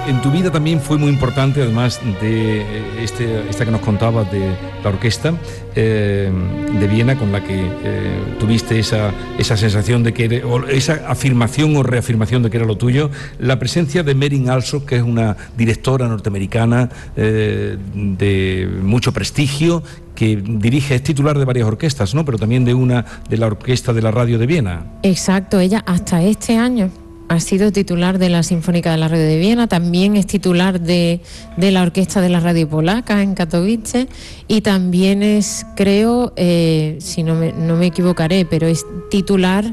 en tu vida también fue muy importante, además de esta que nos contabas de la orquesta de Viena, con la que tuviste esa sensación de que o esa afirmación o reafirmación de que era lo tuyo, la presencia de Marin Alsop, que es una directora norteamericana de mucho prestigio, que dirige, es titular de varias orquestas, ¿no? Pero también de la orquesta de la radio de Viena. Exacto, ella hasta este año ha sido titular de la Sinfónica de la Radio de Viena, también es titular de la Orquesta de la Radio Polaca en Katowice, y también es, creo, si no me equivocaré, pero es titular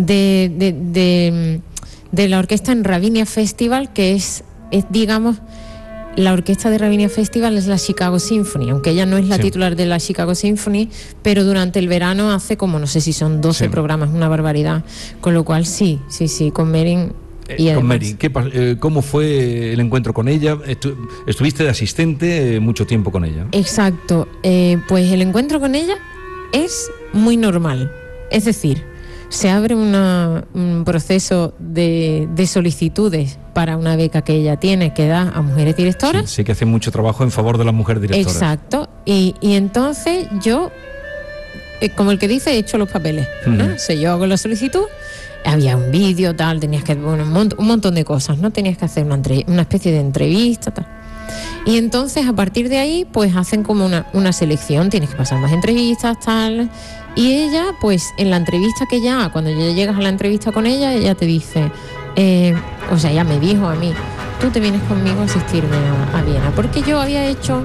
de la orquesta en Ravinia Festival, que es digamos, la orquesta de Ravinia Festival es la Chicago Symphony, aunque ella no es la titular de la Chicago Symphony, pero durante el verano hace como, no sé si son 12 programas, una barbaridad, con lo cual sí, con Marin. Con Marin, ¿cómo fue el encuentro con ella? Estuviste de asistente mucho tiempo con ella. Exacto, pues el encuentro con ella es muy normal, es decir, se abre un proceso de solicitudes para una beca que ella tiene, que da a mujeres directoras. Sí, que hace mucho trabajo en favor de las mujeres directoras. Exacto, y entonces yo, como el que dice, he hecho los papeles, ¿no? O sea, yo hago la solicitud, había un vídeo, tal, tenías que, bueno, un montón de cosas, ¿no? Tenías que hacer una especie de entrevista, tal. Y entonces, a partir de ahí, pues hacen como una selección, tienes que pasar más entrevistas, tal. Y ella, pues en la entrevista cuando ya llegas a la entrevista con ella, ella te dice, ella me dijo a mí, tú te vienes conmigo a asistirme a Viena, porque yo había hecho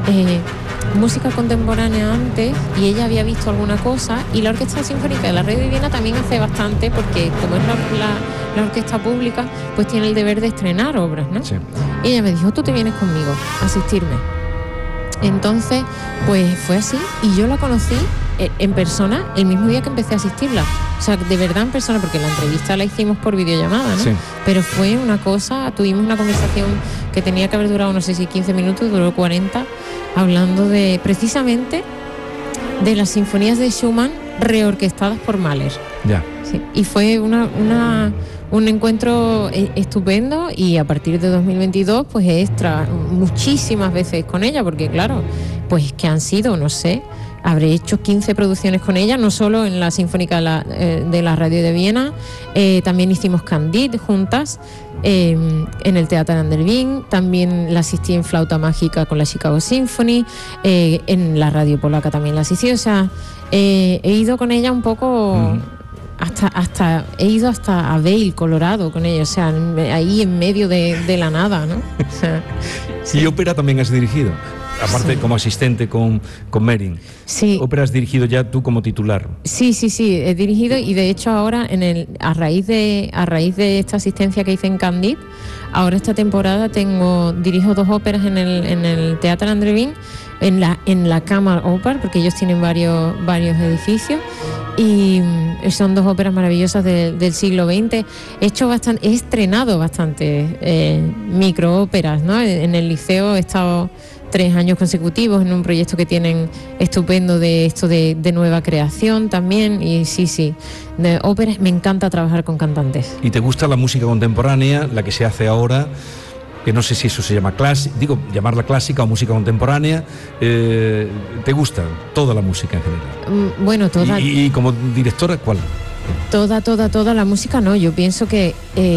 música contemporánea antes y ella había visto alguna cosa, y la Orquesta Sinfónica de la Radio de Viena también hace bastante, porque como es la orquesta pública, pues tiene el deber de estrenar obras, ¿no? Sí. Y ella me dijo, tú te vienes conmigo a asistirme. Entonces, pues fue así, y yo la conocí en persona el mismo día que empecé a asistirla. O sea, de verdad en persona, porque la entrevista la hicimos por videollamada, ¿no? Sí. Pero fue una cosa, tuvimos una conversación que tenía que haber durado, no sé si 15 minutos, duró 40, hablando precisamente de las sinfonías de Schumann reorquestadas por Mahler. Ya. Sí. Y fue un encuentro estupendo, y a partir de 2022 pues he muchísimas veces con ella, porque claro, pues que han sido, no sé, habré hecho 15 producciones con ella, no solo en la Sinfónica de la Radio de Viena, también hicimos Candide juntas en el Theater an der Wien, también la asistí en Flauta Mágica con la Chicago Symphony, en la Radio Polaca también la asistí, o sea, he ido con ella un poco... He ido hasta a Vail, Colorado, con ella, o sea, ahí en medio de la nada, ¿no? O sea, sí. ¿Y ópera también has dirigido? Aparte, como asistente con Marin. Sí. ¿Ópera has dirigido ya tú como titular? Sí, he dirigido, y de hecho ahora, a raíz de esta asistencia que hice en Candide, ahora esta temporada dirijo 2 óperas en el Theater an der Wien, en la Kammeroper, porque ellos tienen varios edificios, y son 2 óperas maravillosas del siglo XX. He estrenado bastante microóperas, ¿no? En el liceo he estado 3 años consecutivos en un proyecto que tienen estupendo de esto de nueva creación también, y sí, de óperas. Me encanta trabajar con cantantes. ¿Y te gusta la música contemporánea, la que se hace ahora? Que no sé si eso se llama llamarla clásica o música contemporánea. ¿Te gusta toda la música en general? Bueno, toda. ¿Y como directora, cuál? Toda la música, no. Yo pienso que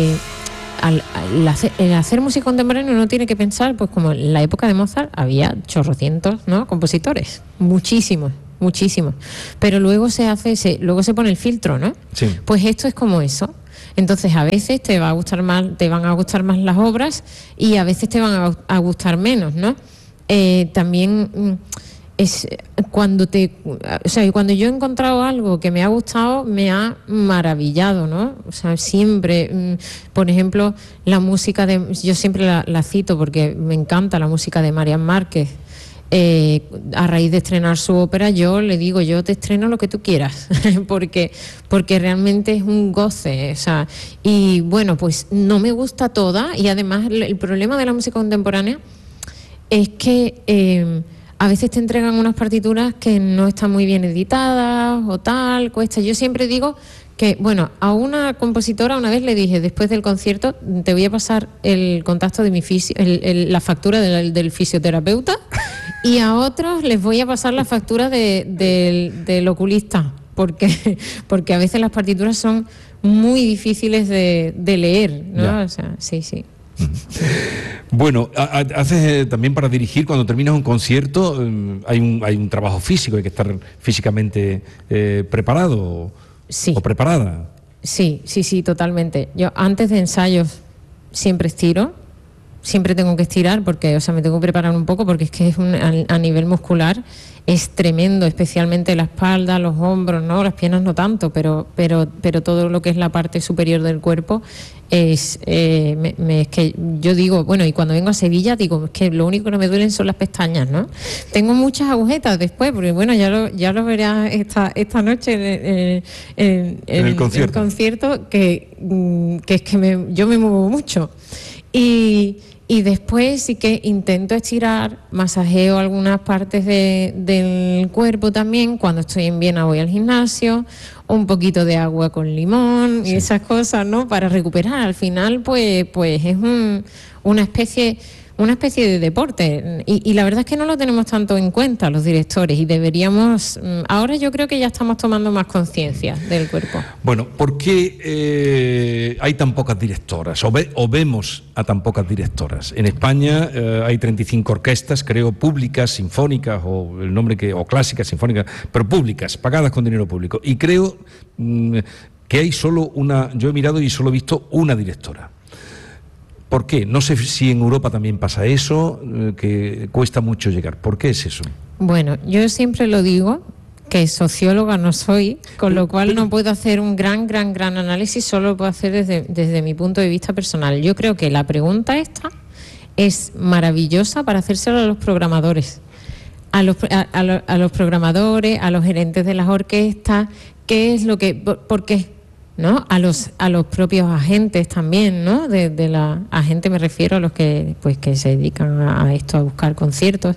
el hacer música contemporánea uno tiene que pensar, pues como en la época de Mozart había chorrocientos, ¿no?, compositores, muchísimos, pero luego luego se pone el filtro, ¿no? Sí. Pues esto es como eso. Entonces a veces te van a gustar más las obras, y a veces te van a gustar menos, ¿no? También es cuando yo he encontrado algo que me ha gustado, me ha maravillado, ¿no? O sea, siempre, por ejemplo, la música yo siempre la cito porque me encanta la música de Marian Márquez. A raíz de estrenar su ópera, yo le digo, yo te estreno lo que tú quieras, porque realmente es un goce, o sea, y bueno, pues no me gusta toda, y además el problema de la música contemporánea es que a veces te entregan unas partituras que no están muy bien editadas o tal, cuesta. Yo siempre digo Que, bueno, a una compositora una vez le dije, después del concierto, te voy a pasar el contacto de mi la factura del fisioterapeuta, y a otros les voy a pasar la factura del oculista, porque a veces las partituras son muy difíciles de leer, ¿no? Ya. O sea, sí. Bueno, haces también para dirigir, cuando terminas un concierto, hay un trabajo físico, hay que estar físicamente preparado. Sí. ¿O preparada? Sí, totalmente. Yo antes de ensayos siempre estiro, siempre tengo que estirar porque, o sea, me tengo que preparar un poco porque es que a nivel muscular es tremendo, especialmente la espalda, los hombros, ¿no? Las piernas no tanto, pero todo lo que es la parte superior del cuerpo es que yo digo, bueno, y cuando vengo a Sevilla digo, es que lo único que no me duelen son las pestañas, ¿no? Tengo muchas agujetas después, porque bueno, ya lo verás esta noche en el concierto que es que yo me muevo mucho. Y después sí que intento estirar, masajeo algunas partes del cuerpo también. Cuando estoy en Viena voy al gimnasio, un poquito de agua con limón y esas cosas, ¿no? Para recuperar. Al final, pues es una especie de deporte. Y la verdad es que no lo tenemos tanto en cuenta los directores y deberíamos... Ahora yo creo que ya estamos tomando más conciencia del cuerpo. Bueno, ¿por qué hay tan pocas directoras? O vemos a tan pocas directoras. En España hay 35 orquestas, creo, públicas, sinfónicas, o clásicas, sinfónicas, pero públicas, pagadas con dinero público. Y creo que hay solo una... Yo he mirado y solo he visto una directora. ¿Por qué? No sé si en Europa también pasa eso, que cuesta mucho llegar. ¿Por qué es eso? Bueno, yo siempre lo digo, que socióloga no soy, con lo cual no puedo hacer un gran análisis, solo lo puedo hacer desde mi punto de vista personal. Yo creo que la pregunta esta es maravillosa para hacérsela a los programadores. A los programadores, a los gerentes de las orquestas, ¿qué es lo que... ¿Por qué? ¿No? A los propios agentes también, ¿no? De la agente me refiero a los que se dedican a esto, a buscar conciertos.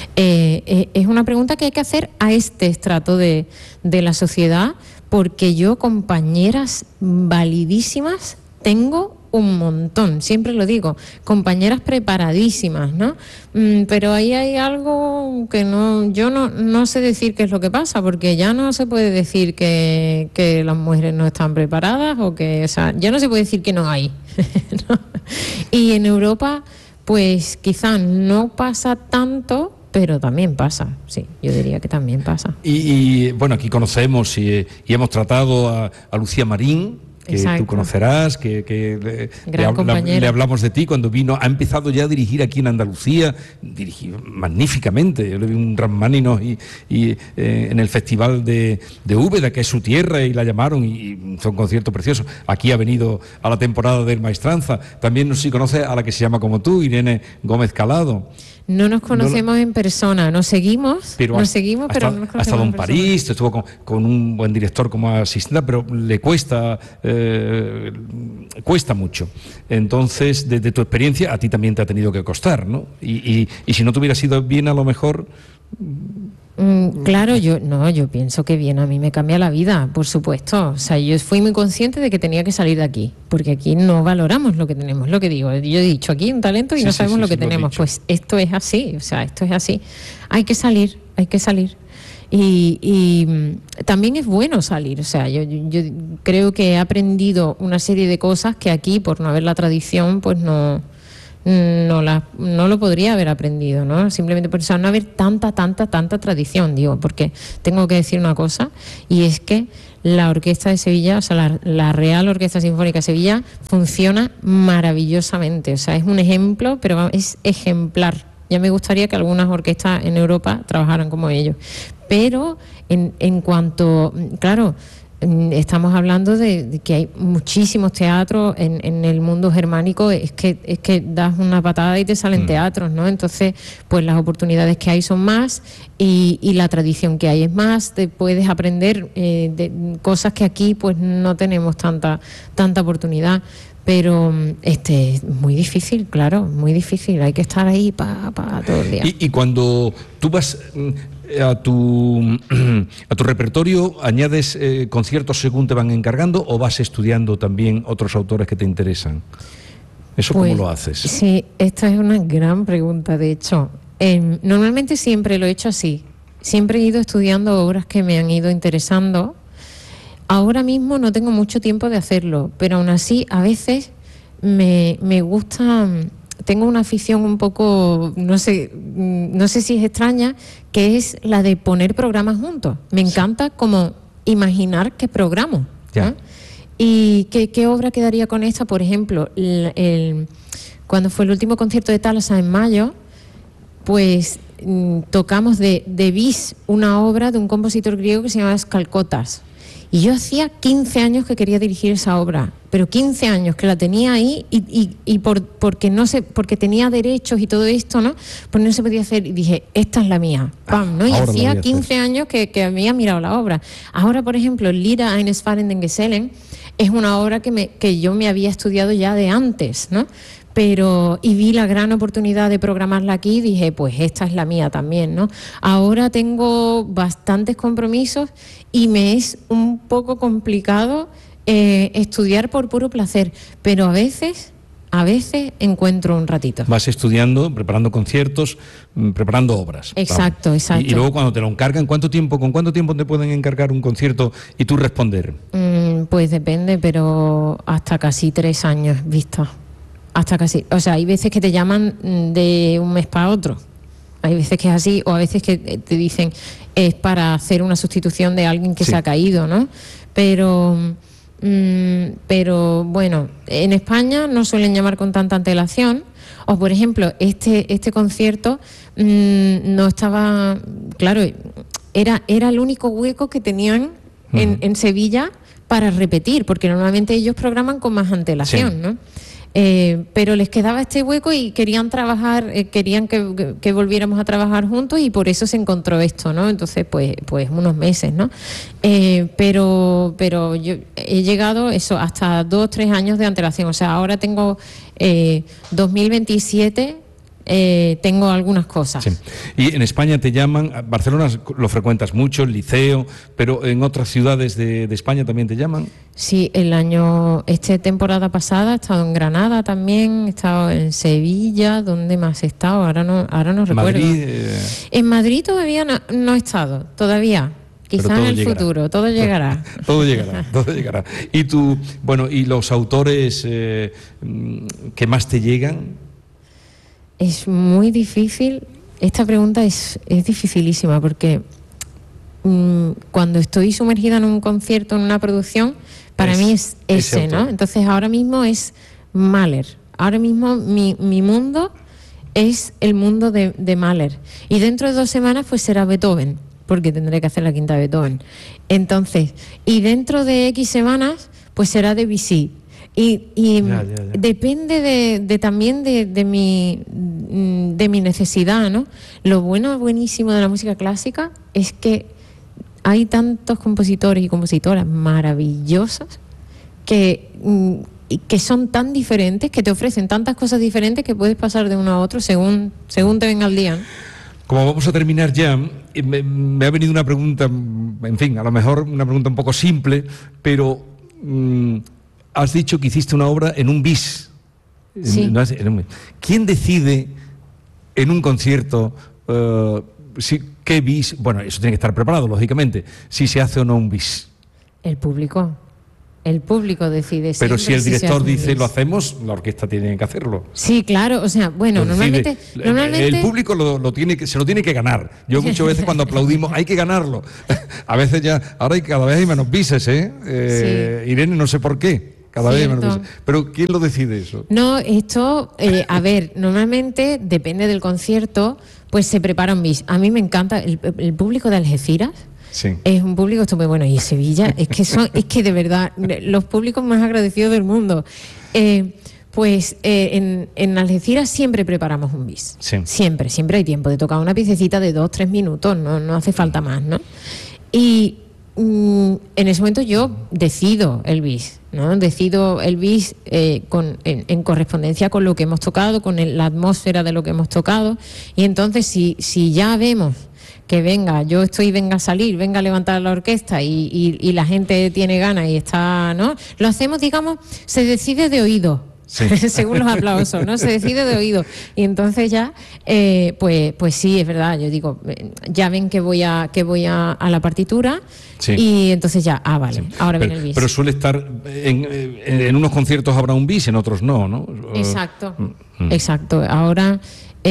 Es una pregunta que hay que hacer a este estrato de la sociedad, porque yo compañeras validísimas tengo un montón, siempre lo digo, compañeras preparadísimas, ¿no? Pero ahí hay algo que yo no sé decir qué es lo que pasa, porque ya no se puede decir que las mujeres no están preparadas o sea, ya no se puede decir que no hay. ¿No? Y en Europa, pues quizás no pasa tanto, pero también pasa, sí, yo diría que también pasa. Y bueno, aquí conocemos y hemos tratado a Lucía Marín, que Exacto. Tú conocerás, que le hablamos de ti cuando vino, ha empezado ya a dirigir aquí en Andalucía, dirigió magníficamente. Yo le vi un Rachmaninoff y en el Festival de Úbeda, que es su tierra, y la llamaron, y fue un concierto precioso. Aquí ha venido a la temporada del Maestranza. También no sé si conoce a la que se llama como tú, Irene Gómez Calado. No nos conocemos en persona, nos seguimos, pero no nos conocemos ha estado en París, estuvo con un buen director como asistente, pero le cuesta mucho. Entonces, desde tu experiencia, a ti también te ha tenido que costar, ¿no? Y si no te hubiera ido bien, a lo mejor... Claro, yo pienso que bien, a mí me cambia la vida, por supuesto. O sea, yo fui muy consciente de que tenía que salir de aquí, porque aquí no valoramos lo que tenemos, lo que digo. Yo he dicho, aquí hay un talento y no sabemos lo que tenemos. Pues esto es así, o sea, esto es así. Hay que salir. Y también es bueno salir, o sea, yo creo que he aprendido una serie de cosas que aquí, por no haber la tradición, pues no lo podría haber aprendido, ¿no? Simplemente por eso, no haber tanta tradición, digo, porque tengo que decir una cosa, y es que la Orquesta de Sevilla, o sea, la Real Orquesta Sinfónica de Sevilla funciona maravillosamente, o sea, es un ejemplo, pero es ejemplar. Ya me gustaría que algunas orquestas en Europa trabajaran como ellos. Pero en cuanto, claro, estamos hablando de que hay muchísimos teatros en el mundo germánico, es que das una patada y te salen teatros, ¿no? Entonces, pues las oportunidades que hay son más y la tradición que hay es más, te puedes aprender de cosas que aquí pues no tenemos tanta oportunidad. Pero es muy difícil, claro, muy difícil. Hay que estar ahí para todo el día. Y cuando tú vas a tu repertorio añades conciertos según te van encargando o vas estudiando también otros autores que te interesan? ¿Eso pues, cómo lo haces? Sí, esta es una gran pregunta, de hecho. Normalmente siempre lo he hecho así. Siempre he ido estudiando obras que me han ido interesando. Ahora mismo no tengo mucho tiempo de hacerlo, pero aún así a veces me gusta, tengo una afición un poco, no sé si es extraña, que es la de poner programas juntos. Me encanta como imaginar qué programo, ¿no? ¿Y qué obra quedaría con esta? Por ejemplo, cuando fue el último concierto de Thalassa en mayo, pues tocamos de bis una obra de un compositor griego que se llama Skalkotas. Y yo hacía 15 años que quería dirigir esa obra, pero 15 años que la tenía ahí porque tenía derechos y todo esto, ¿no? Pues no se podía hacer y dije, esta es la mía, ¡pam! ¿no? Y hacía 15 años que había mirado la obra. Ahora, por ejemplo, Lieder eines fahrenden Gesellen es una obra que yo me había estudiado ya de antes, ¿no? Y vi la gran oportunidad de programarla aquí y dije, pues esta es la mía también, ¿no? Ahora tengo bastantes compromisos y me es un poco complicado estudiar por puro placer, pero a veces encuentro un ratito. Vas estudiando, preparando conciertos, preparando obras. Exacto, vamos. exacto. Y luego cuando te lo encargan, ¿con cuánto tiempo te pueden encargar un concierto y tú responder? Pues depende, pero hasta casi 3 años vista. Hasta casi, o sea, hay veces que te llaman de un mes para otro, hay veces que es así, o a veces que te dicen es para hacer una sustitución de alguien que se ha caído, ¿no? Pero bueno, en España no suelen llamar con tanta antelación, o por ejemplo, este concierto no estaba, claro, era el único hueco que tenían en Sevilla para repetir, porque normalmente ellos programan con más antelación, ¿no? Pero les quedaba este hueco y querían trabajar, querían que volviéramos a trabajar juntos y por eso se encontró esto, ¿no? Entonces, pues unos meses, ¿no? Pero yo he llegado eso hasta 2-3 años de antelación. O sea, ahora tengo 2027. Tengo algunas cosas. Sí. Y en España te llaman, Barcelona lo frecuentas mucho, el Liceo, pero en otras ciudades de España también te llaman. Sí, esta temporada pasada he estado en Granada también, he estado en Sevilla, ¿dónde más he estado? Ahora no recuerdo. Madrid, En Madrid todavía no he estado, todavía. Quizás en el futuro, todo llegará. Todo llegará. Y los autores que más te llegan. Es muy difícil, esta pregunta es dificilísima porque cuando estoy sumergida en un concierto, en una producción, para mí es ese, ¿no? Entonces ahora mismo es Mahler, ahora mismo mi mundo es el mundo de Mahler y dentro de 2 semanas pues será Beethoven, porque tendré que hacer la quinta de Beethoven. Entonces, y dentro de X semanas pues será Debussy. Y ya. Depende también de mi necesidad, ¿no? Lo buenísimo de la música clásica es que hay tantos compositores y compositoras maravillosas que son tan diferentes, que te ofrecen tantas cosas diferentes que puedes pasar de uno a otro según te venga el día, ¿no? Como vamos a terminar ya, me ha venido una pregunta, en fin, a lo mejor una pregunta un poco simple, pero... has dicho que hiciste una obra en un bis. Sí. ¿Quién decide en un concierto qué bis? Bueno, eso tiene que estar preparado, lógicamente, si se hace o no un bis. El público decide. Pero si el director dice lo hacemos, la orquesta tiene que hacerlo. Sí, claro, o sea, bueno, normalmente el público se lo tiene que ganar. Yo muchas veces cuando aplaudimos hay que ganarlo. A veces ahora cada vez hay menos bises, Sí. Irene, no sé por qué. Cada vez menos. Pero ¿quién lo decide eso? No, esto, a ver, normalmente depende del concierto, pues se prepara un bis. A mí me encanta el público de Algeciras. Sí. Es un público muy bueno. Y Sevilla, es que de verdad, los públicos más agradecidos del mundo. En Algeciras siempre preparamos un bis. Sí. Siempre hay tiempo de tocar una piececita de 2-3 minutos, no hace falta más, ¿no? Y en ese momento yo decido el bis, ¿no? Decido el bis en correspondencia con lo que hemos tocado, con la atmósfera de lo que hemos tocado. Y entonces si ya vemos que venga, yo estoy, venga a salir, venga a levantar la orquesta y la gente tiene ganas y está, ¿no? Lo hacemos, digamos, se decide de oído. Sí. Según los aplausos, ¿no? Se decide de oído. Y entonces ya, pues sí, es verdad. Yo digo, ya ven que voy a la partitura, sí. Y entonces ya, vale, sí. Ahora viene el bis. Pero suele estar, en unos conciertos habrá un bis, en otros no, ¿no? Exacto, exacto. Ahora...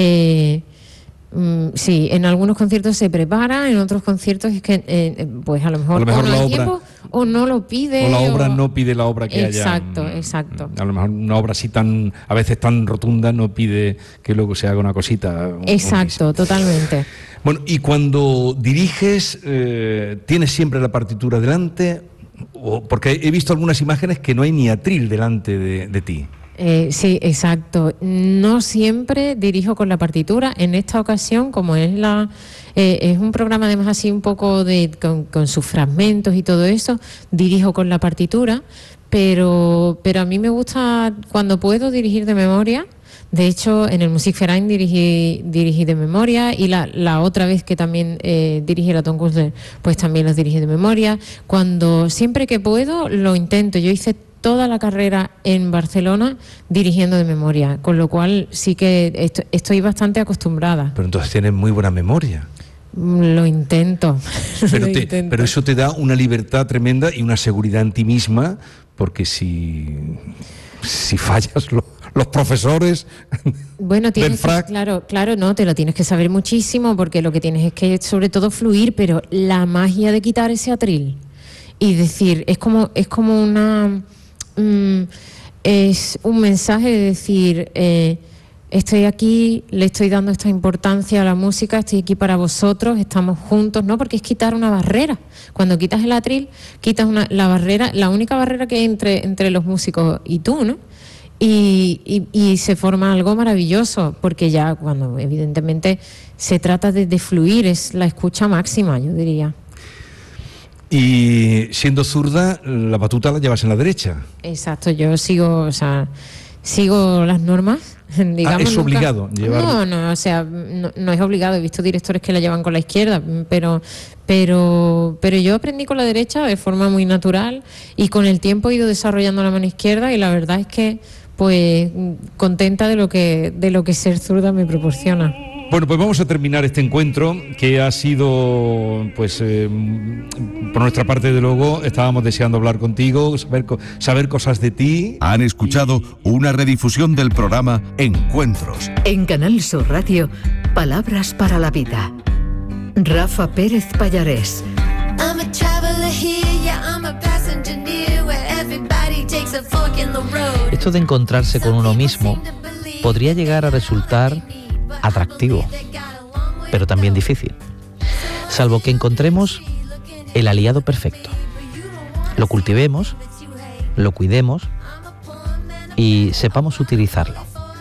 sí, en algunos conciertos se prepara, en otros conciertos es que pues a lo mejor no hay obra, tiempo o no lo pide. O la obra no pide la obra que exacto, haya. Exacto. A lo mejor una obra así a veces tan rotunda no pide que luego se haga una cosita. Exacto, totalmente. Bueno, y cuando diriges, ¿tienes siempre la partitura delante? Porque he visto algunas imágenes que no hay ni atril delante de ti. Sí, exacto. No siempre dirijo con la partitura. En esta ocasión, como es un programa además así un poco con sus fragmentos y todo eso, dirijo con la partitura, pero a mí me gusta cuando puedo dirigir de memoria. De hecho, en el Musikverein dirigí de memoria, y la otra vez que también dirigí la Tonkünstler, pues también los dirigí de memoria. Siempre que puedo lo intento. Yo hice toda la carrera en Barcelona dirigiendo de memoria, con lo cual sí que estoy bastante acostumbrada. Pero entonces tienes muy buena memoria. Lo intento. Pero eso te da una libertad tremenda y una seguridad en ti misma, porque si fallas los profesores, bueno, tienes claro, no, te lo tienes que saber muchísimo, porque lo que tienes es que sobre todo fluir, pero la magia de quitar ese atril y decir, es como una es un mensaje de decir, estoy aquí, le estoy dando esta importancia a la música, estoy aquí para vosotros, estamos juntos, ¿no? Porque es quitar una barrera. Cuando quitas el atril, quitas la barrera, la única barrera que hay entre los músicos y tú, ¿no? Y se forma algo maravilloso, porque ya cuando evidentemente se trata de fluir, es la escucha máxima, yo diría. Y siendo zurda, la batuta la llevas en la derecha. Exacto, yo sigo las normas. Digamos, ¿Es obligado llevar? No, o sea, no es obligado. He visto directores que la llevan con la izquierda, pero yo aprendí con la derecha de forma muy natural, y con el tiempo he ido desarrollando la mano izquierda, y la verdad es que pues contenta de lo que ser zurda me proporciona. Bueno, pues vamos a terminar este encuentro, que ha sido, pues, por nuestra parte, de luego, estábamos deseando hablar contigo, saber cosas de ti. Han escuchado una redifusión del programa Encuentros. En Canal Sur Radio, Palabras para la Vida. Rafa Pérez Pallarés. Esto de encontrarse con uno mismo podría llegar a resultar atractivo, pero también difícil, salvo que encontremos el aliado perfecto, lo cultivemos, lo cuidemos y sepamos utilizarlo.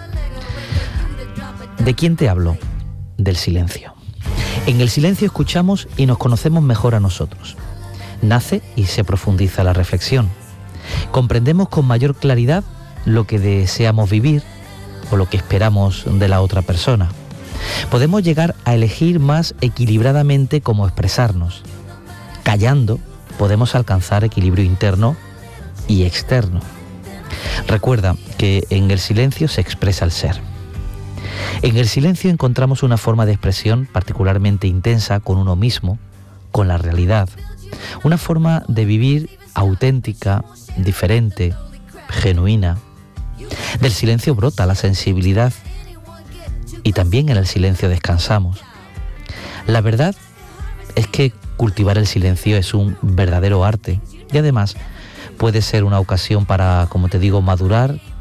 ¿De quién te hablo? Del silencio. En el silencio escuchamos y nos conocemos mejor a nosotros. Nace y se profundiza la reflexión. Comprendemos con mayor claridad lo que deseamos vivir o lo que esperamos de la otra persona. Podemos llegar a elegir más equilibradamente cómo expresarnos. Callando podemos alcanzar equilibrio interno y externo. Recuerda que en el silencio se expresa el ser. En el silencio encontramos una forma de expresión particularmente intensa con uno mismo, con la realidad. Una forma de vivir auténtica, diferente, genuina. Del silencio brota la sensibilidad, y también en el silencio descansamos. La verdad es que cultivar el silencio es un verdadero arte, y además puede ser una ocasión para, como te digo, madurar